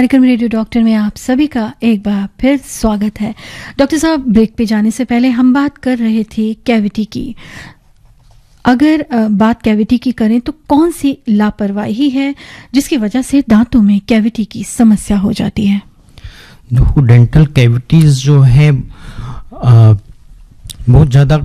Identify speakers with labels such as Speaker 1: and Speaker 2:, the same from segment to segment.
Speaker 1: कार्यक्रम radio doctor में आप सभी का एक बार फिर स्वागत है। डॉक्टर साहब, ब्रेक पे जाने से पहले हम बात कर रहे थे कैविटी की। अगर बात कैविटी की करें तो कौन सी लापरवाही है जिसकी वजह से दांतों में कैविटी की समस्या हो जाती है?
Speaker 2: जो डेंटल कैविटीज जो है बहुत ज़्यादा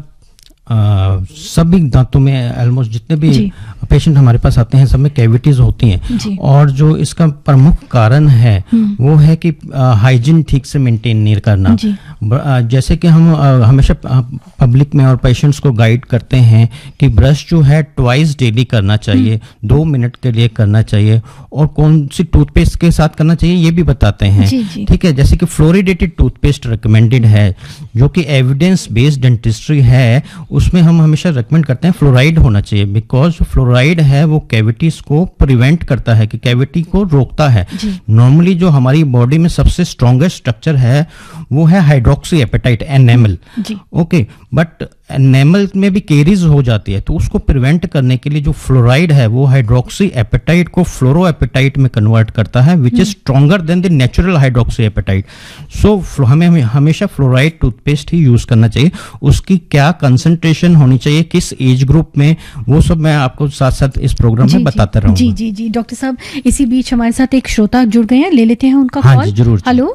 Speaker 2: सभी दांतों में ऑलमोस्ट जितने भी पेशेंट हमारे पास आते हैं सब में कैविटीज होती हैं। और जो इसका प्रमुख कारण है वो है कि हाइजीन ठीक से मेंटेन नहीं करना। जैसे कि हम हमेशा पब्लिक में और पेशेंट्स को गाइड करते हैं कि ब्रश जो है ट्वाइस डेली करना चाहिए, 2 मिनट के लिए करना चाहिए, और कौन सी टूथपेस्ट के साथ करना चाहिए ये भी बताते हैं। ठीक है, जैसे कि फ्लोरिडेटेड टूथपेस्ट रिकमेंडेड है, जो कि एविडेंस बेस्ड डेंटिस्ट्री है, उसमें हम हमेशा रिकमेंड करते हैं फ्लोराइड होना चाहिए, बिकॉज फ्लोराइड है वो कैविटीज को प्रिवेंट करता है, कि कैविटी को रोकता है। नॉर्मली जो हमारी बॉडी में सबसे स्ट्रॉन्गेस्ट स्ट्रक्चर है वो है hydroxy apatite, enamel. Okay, but enamel में भी केरीज हो जाती है, तो उसको प्रिवेंट करने के लिए जो फ्लोराइड है वो हाइड्रोक्सी एपेटाइट को फ्लोरो एपेटाइट में कन्वर्ट करता है, which is stronger than the natural hydroxy apatite. सो हमें हमेशा फ्लोराइड टूथपेस्ट ही यूज करना चाहिए। उसकी क्या कंसंट्रेशन होनी चाहिए, किस एज ग्रुप में, वो सब मैं आपको साथ साथ इस प्रोग्राम में बताता रहूंगा।
Speaker 1: जी जी जी डॉक्टर साहब, इसी बीच हमारे साथ एक श्रोता जुड़ गए हैं, ले लेते हैं उनका कॉल।
Speaker 2: हाँ जी, जरूर।
Speaker 3: हेलो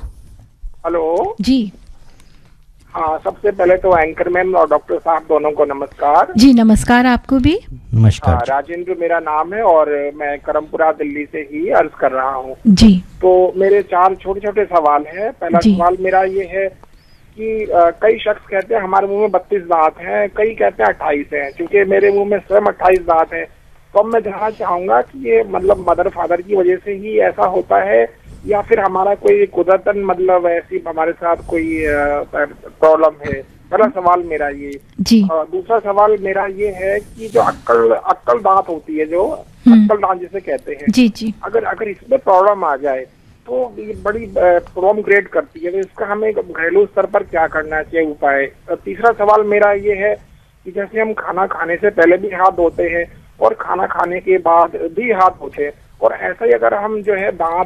Speaker 1: जी।
Speaker 3: हाँ, सबसे पहले तो एंकर मैम और डॉक्टर साहब दोनों को नमस्कार।
Speaker 1: जी नमस्कार, आपको भी
Speaker 2: नमस्कार।
Speaker 3: राजेंद्र मेरा नाम है और मैं करमपुरा दिल्ली से ही अर्ज कर रहा हूँ।
Speaker 1: जी।
Speaker 3: तो मेरे 4 छोटे छोटे सवाल हैं। पहला सवाल मेरा ये है कि कई शख्स कहते हैं हमारे मुंह में 32 दांत हैं, कई कहते हैं 28 हैं। क्योंकि मेरे मुंह में स्वयं 28 दांत हैं, तो अब मैं जानना चाहूंगा कि ये मतलब मदर फादर की वजह से ही ऐसा होता है या फिर हमारा कोई कुदरतन मतलब ऐसी हमारे साथ कोई प्रॉब्लम है। पहला सवाल मेरा ये। दूसरा सवाल मेरा ये है कि जो अक्कल दांत होती है, जो अक्कल दांत जिसे कहते हैं,
Speaker 1: जी।
Speaker 3: अगर इसमें प्रॉब्लम आ जाए तो ये बड़ी प्रॉब्लम क्रिएट करती है, तो इसका हमें घरेलू स्तर पर क्या करना चाहिए उपाय। तीसरा सवाल मेरा ये है कि जैसे हम खाना खाने से पहले भी हाथ धोते हैं और खाना खाने के बाद भी हाथ धोते हैं, और ऐसा ही अगर हम जो है दांत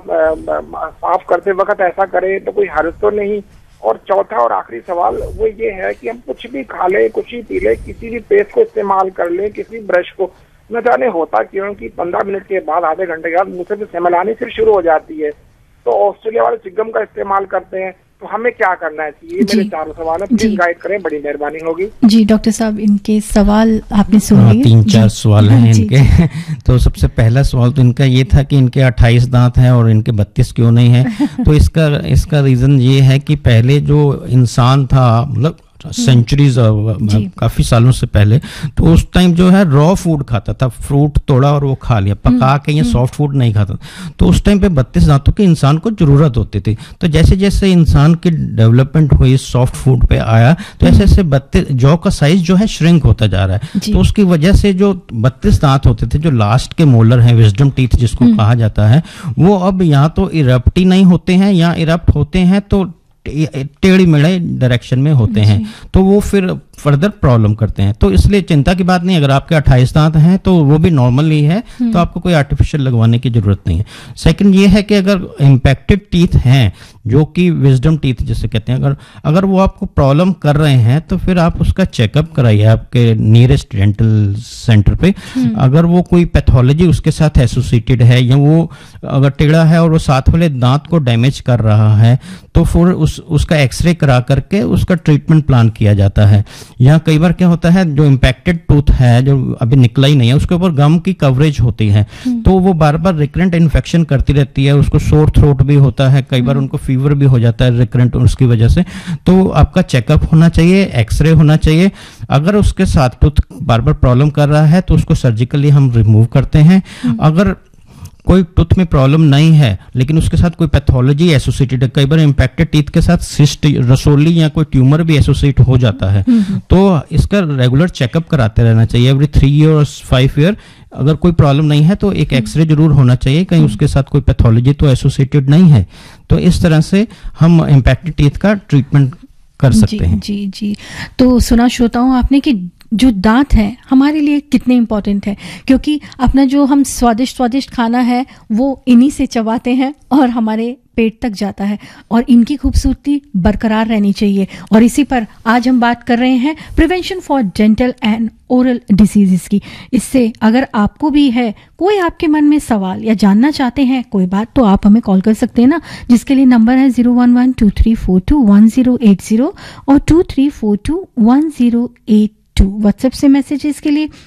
Speaker 3: साफ करते वक्त ऐसा करें तो कोई हर्ज तो नहीं। और चौथा और आखिरी सवाल वो ये है कि हम कुछ भी खा लें, कुछ ही पी लें, किसी भी पेस्ट को इस्तेमाल कर लें, किसी ब्रश को, न जाने होता क्यों कि 15 मिनट के बाद, आधे घंटे के बाद मुंह से स्मेल आनी फिर शुरू हो जाती है। तो ऑस्ट्रेलिया वाले चिगम का इस्तेमाल करते हैं, तो हमें क्या करना चाहिए? मेरे 4 सवाल है, प्लीज गाइड करें, बड़ी मेहरबानी होगी।
Speaker 1: जी डॉक्टर साहब, इनके सवाल आपने सुन लिए।
Speaker 2: 3-4 सवाल हैं इनके। तो सबसे पहला सवाल तो इनका ये था कि इनके 28 दांत हैं और इनके 32 क्यों नहीं है। तो इसका रीजन ये है कि पहले जो इंसान था, मतलब सेंचुरीज काफी सालों से पहले, तो उस टाइम जो है रॉ फूड खाता था, फ्रूट तोड़ा और वो खा लिया, पका के या सॉफ्ट फूड नहीं खाता। तो उस टाइम पे 32 दांतों के इंसान को जरूरत होती थी। तो जैसे जैसे इंसान की डेवलपमेंट हुई, सॉफ्ट फूड पे आया, तो ऐसे ऐसे 32 जॉ का साइज जो है श्रिंक होता जा रहा है। तो उसकी वजह से जो 32 दांत होते थे, जो लास्ट के मोलर हैं, विजडम टीथ जिसको कहा जाता है, वो अब यहाँ तो इरप्ट ही नहीं होते हैं, या इरप्ट होते हैं तो टेढ़ी मेढ़े डायरेक्शन में होते हैं, तो वो फिर फर्दर प्रॉब्लम करते हैं। तो इसलिए चिंता की बात नहीं, अगर आपके 28 दांत हैं तो वो भी नॉर्मल ही है, तो आपको कोई आर्टिफिशियल लगवाने की जरूरत नहीं है। सेकंड ये है कि अगर इम्पैक्टेड टीथ हैं, जो कि विजडम टीथ जिसे कहते हैं, अगर वो आपको प्रॉब्लम कर रहे हैं तो फिर आप उसका चेकअप कराइए आपके नियरेस्ट डेंटल सेंटर पे। अगर वो कोई पैथोलॉजी उसके साथ एसोसिएटेड है, या वो अगर टेढ़ा है और वो साथ वाले दांत को डैमेज कर रहा है, तो फिर उसका एक्सरे करा करके उसका ट्रीटमेंट प्लान किया जाता है। या कई बार क्या होता है, जो इम्पैक्टेड टूथ है, जो अभी निकला ही नहीं है, उसके ऊपर गम की कवरेज होती है, तो वो बार बार रिकरेंट इन्फेक्शन करती रहती है, उसको सोर थ्रोट भी होता है, कई बार उनको फीवर भी हो जाता है रिकरेंट उसकी वजह से। तो आपका चेकअप होना चाहिए, एक्सरे होना चाहिए। अगर उसके साथ टूथ बार बार प्रॉब्लम कर रहा है तो उसको सर्जिकली हम रिमूव करते हैं। अगर कोई टूथ में प्रॉब्लम नहीं है लेकिन उसके साथ कोई पैथोलॉजी एसोसिएटेड है, कई बार इम्पैक्टेड टीथ के साथ सिस्ट, रसोली या कोई ट्यूमर भी एसोसिएट हो जाता है, तो इसका रेगुलर चेकअप कराते रहना चाहिए एवरी 3 ईयर्स 5 ईयर। अगर कोई प्रॉब्लम नहीं है तो एक एक्सरे जरूर होना चाहिए, कहीं उसके साथ कोई पैथोलॉजी तो एसोसिएटेड नहीं है। तो इस तरह से हम इम्पैक्टेड टीथ का ट्रीटमेंट कर सकते हैं।
Speaker 1: जी। तो सुना श्रोताओं आपने कि जो दांत हैं हमारे लिए कितने इम्पोर्टेंट है, क्योंकि अपना जो हम स्वादिष्ट खाना है वो इन्हीं से चबाते हैं और हमारे पेट तक जाता है, और इनकी खूबसूरती बरकरार रहनी चाहिए। और इसी पर आज हम बात कर रहे हैं prevention for dental and oral diseases की। इससे अगर आपको भी है कोई आपके मन में सवाल या जानना चाहते हैं कोई बात, तो आप हमें कॉल कर सकते हैं ना, जिसके लिए नंबर है 01123421080 और 23421082। व्हाट्सएप से मैसेजेस के लिए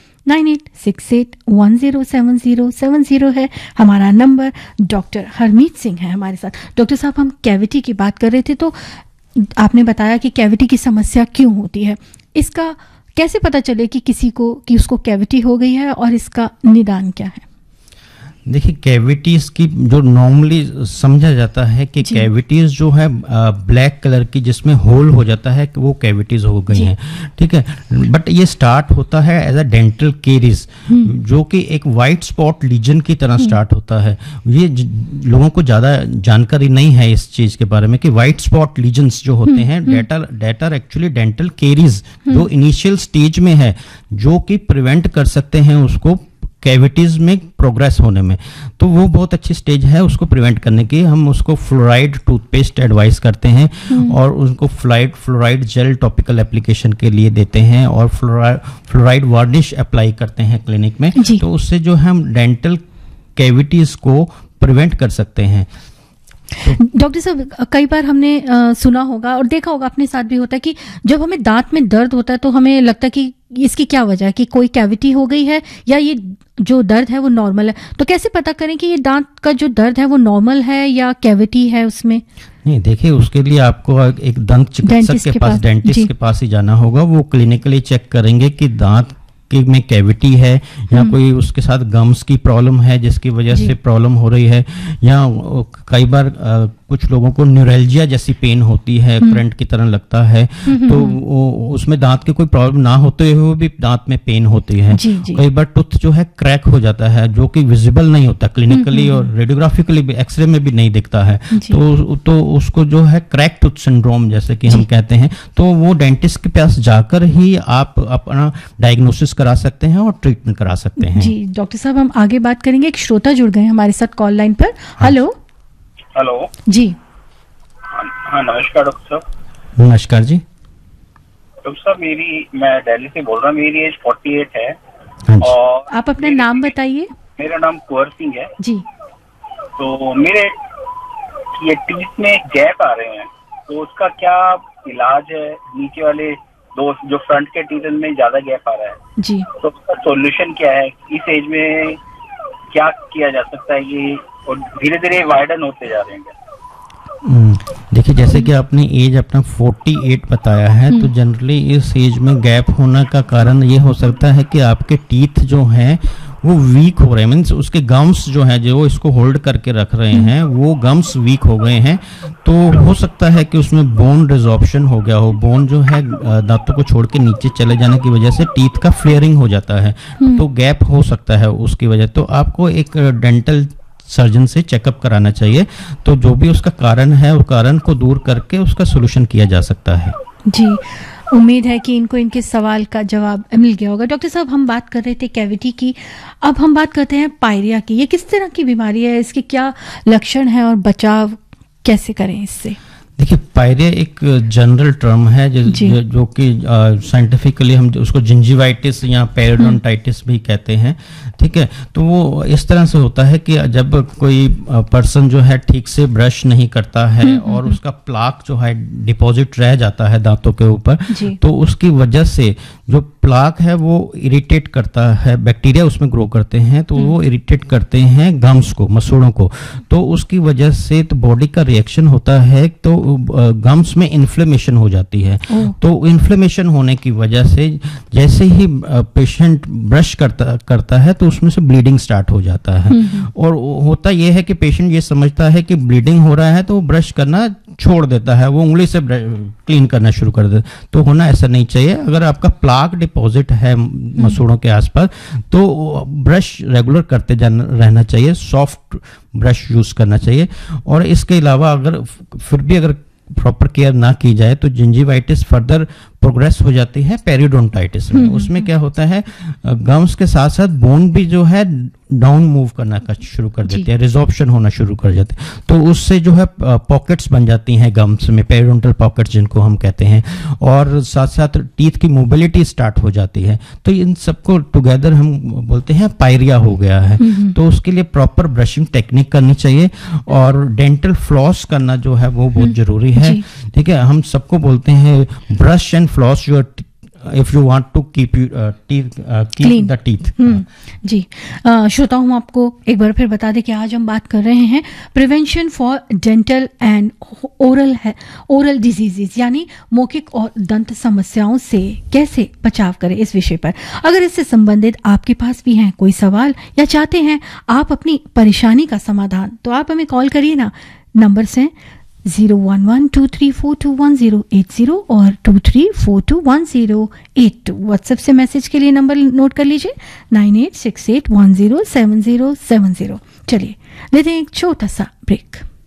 Speaker 1: 9868107070 है हमारा नंबर। डॉक्टर हरमीत सिंह है हमारे साथ। डॉक्टर साहब, हम कैविटी की बात कर रहे थे, तो आपने बताया कि कैविटी की समस्या क्यों होती है, इसका कैसे पता चले कि किसी को कि उसको कैविटी हो गई है और इसका निदान क्या है?
Speaker 2: देखिए, कैविटीज की जो नॉर्मली समझा जाता है कि कैविटीज जो है ब्लैक कलर की जिसमें होल हो जाता है कि वो कैविटीज हो गई हैं, ठीक है। बट ये स्टार्ट होता है एज अ डेंटल केरीज, जो कि एक वाइट स्पॉट लीजन की तरह स्टार्ट होता है। ये लोगों को ज़्यादा जानकारी नहीं है इस चीज़ के बारे में कि वाइट स्पॉट लीजन्स जो होते हैं डेटा एक्चुअली डेंटल केरीज जो इनिशियल स्टेज में है, जो कि प्रिवेंट कर सकते हैं उसको कैविटीज में प्रोग्रेस होने में। तो वो बहुत अच्छी स्टेज है उसको प्रिवेंट करने की। हम उसको फ्लोराइड टूथपेस्ट एडवाइस करते हैं और उनको फ्लोराइड जेल टॉपिकल एप्लीकेशन के लिए देते हैं और फ्लोराइड वार्निश अप्लाई करते हैं क्लिनिक में। तो उससे जो हम डेंटल कैविटीज को प्रिवेंट कर सकते हैं।
Speaker 1: डॉक्टर साहब, कई बार हमने सुना होगा और देखा होगा, अपने साथ भी होता है कि जब हमें दांत में दर्द होता है तो हमें लगता है कि इसकी क्या वजह है, कि कोई कैविटी हो गई है या ये जो दर्द है वो नॉर्मल है। तो कैसे पता करें कि ये दांत का जो दर्द है वो नॉर्मल है या कैविटी है उसमें?
Speaker 2: नहीं, देखिए, उसके लिए आपको एक दंत चिकित्सक के पास, डेंटिस्ट के पास ही जाना होगा। वो क्लिनिकली चेक करेंगे कि दांत में कैविटी है या कोई उसके साथ गम्स की प्रॉब्लम है जिसकी वजह से प्रॉब्लम हो रही है, या कई बार कुछ लोगों को न्यूरल्जिया जैसी पेन होती है, करंट की तरह लगता है, तो उसमें दांत की कोई प्रॉब्लम ना होते हुए भी दांत में पेन होती है। कई बार टूथ जो है क्रैक हो जाता है जो कि विजिबल नहीं होता, क्लिनिकली और रेडियोग्राफिकली भी, एक्सरे में भी नहीं दिखता है, तो उसको जो है क्रैक टूथ सिंड्रोम जैसे कि हम कहते हैं। तो वो डेंटिस्ट के पास जाकर ही आप अपना डायग्नोसिस करा सकते हैं और ट्रीटमेंट करा सकते हैं।
Speaker 1: जी डॉक्टर साहब, हम आगे बात करेंगे। एक श्रोता जुड़ गए हमारे साथ कॉल लाइन पर। हेलो
Speaker 3: जी। हाँ, नमस्कार डॉक्टर साहब।
Speaker 2: नमस्कार जी।
Speaker 3: डॉक्टर साहब, मैं दिल्ली से बोल रहा हूँ, मेरी एज 48 है।
Speaker 1: और आप अपना नाम बताइए।
Speaker 3: मेरा नाम कुंवर सिंह है
Speaker 1: जी।
Speaker 3: तो मेरे ये टीथ में गैप आ रहे हैं, तो उसका क्या इलाज है? नीचे वाले दो जो फ्रंट के टीथ में ज्यादा गैप आ रहा है
Speaker 1: जी,
Speaker 3: तो उसका सॉल्यूशन क्या है? इस एज में क्या किया जा सकता है? ये और धीरे धीरे वाइडन होते जा रहे हैं।
Speaker 2: देखिए, जैसे कि आपने एज अपना 48 बताया है, तो जनरली इस एज में गैप होने का कारण ये हो सकता है कि आपके टीथ जो हैं वो वीक हो रहे हैं, मीन्स उसके गम्स जो हैं जो इसको होल्ड करके रख रहे हैं वो गम्स वीक हो गए हैं। तो हो सकता है कि उसमें बोन रिजॉर्प्शन हो गया हो, बोन जो है दांतों को छोड़ के नीचे चले जाने की वजह से टीथ का फ्लेयरिंग हो जाता है, तो गैप हो सकता है उसकी वजह। तो आपको एक डेंटल सर्जन से चेकअप कराना चाहिए, तो जो भी उसका कारण है उस कारण को दूर करके उसका सोल्यूशन किया जा सकता है।
Speaker 1: जी, उम्मीद है कि इनको इनके सवाल का जवाब मिल गया होगा। डॉक्टर साहब, हम बात कर रहे थे कैविटी की, अब हम बात करते हैं पायरिया की। ये किस तरह की बीमारी है, इसके क्या लक्षण है और बचाव कैसे करें इससे?
Speaker 2: देखिए, पायरिया एक जनरल टर्म है जो कि साइंटिफिकली हम उसको जिंजिवाइटिस या पेरिडोंटाइटिस भी कहते हैं, ठीक है। तो वो इस तरह से होता है कि जब कोई पर्सन जो है ठीक से ब्रश नहीं करता है और उसका प्लाक जो है डिपॉजिट रह जाता है दांतों के ऊपर, तो उसकी वजह से जो प्लाक है वो इरिटेट करता है, बैक्टीरिया उसमें ग्रो करते हैं, तो वो इरिटेट करते हैं गम्स को, मसूड़ों को। तो उसकी वजह से तो बॉडी का रिएक्शन होता है, तो गम्स में इन्फ्लेमेशन हो जाती है। तो इन्फ्लेमेशन होने की वजह से जैसे ही पेशेंट ब्रश करता है तो उसमें से ब्लीडिंग स्टार्ट हो जाता है। और होता यह है कि पेशेंट ये समझता है कि ब्लीडिंग हो रहा है तो ब्रश करना छोड़ देता है, वो उंगली से क्लीन करना शुरू कर देता है। तो होना ऐसा नहीं चाहिए। अगर आपका प्लाक डिपॉजिट है मसूड़ों के आसपास तो ब्रश रेगुलर करते रहना चाहिए, सॉफ्ट ब्रश यूज करना चाहिए। और इसके अलावा अगर फिर भी अगर प्रॉपर केयर ना की जाए तो जिंजिवाइटिस फर्दर प्रोग्रेस हो जाती है पेरिडोंटाइटिस में। उसमें क्या होता है, गम्स के साथ साथ बोन भी जो है डाउन मूव करना शुरू कर देते हैं, रिजॉर्प्शन होना शुरू कर जाते हैं, तो उससे जो है पॉकेट्स बन जाती हैं गम्स में, पेरिडोंटल पॉकेट्स जिनको हम कहते हैं, और साथ साथ टीथ की मोबिलिटी स्टार्ट हो जाती है। तो इन सबको टुगेदर हम बोलते हैं पायरिया हो गया है। तो उसके लिए प्रॉपर ब्रशिंग टेक्निक करनी चाहिए और डेंटल फ्लॉस करना जो है वो बहुत जरूरी है। ठीक है, हम सबको बोलते हैं brush and floss your if you want to keep the teeth।
Speaker 1: जी, श्रोताओं, हम आपको एक बार फिर बता दें कि आज हम बात कर रहे हैं prevention for dental and oral diseases, यानी मौखिक और दंत समस्याओं से कैसे बचाव करें, इस विषय पर। अगर इससे संबंधित आपके पास भी हैं कोई सवाल या चाहते हैं आप अपनी परेशानी का समाधान, तो आप हमें कॉल करिए ना। नंबर से 01123421080 और 23421082। व्हाट्सएप से मैसेज के लिए नंबर नोट कर लीजिए 9868107070। चलिए लेते हैं एक छोटा सा ब्रेक।